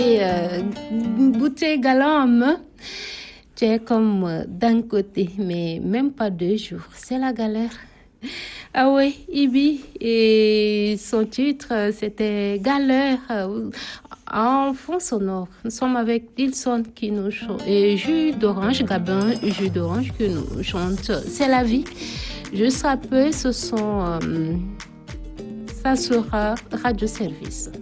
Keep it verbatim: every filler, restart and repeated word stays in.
Et euh, bouteille galant en main, tu es comme euh, d'un côté, mais même pas deux jours. C'est la galère. Ah oui, Ibi, et son titre, c'était Galère. euh, En fond sonore, nous sommes avec Dilson qui nous chante, et Jus d'orange, Gabin, Jus d'orange qui nous chante. C'est la vie. Juste après, ce sont, euh, ça sera Radio Service.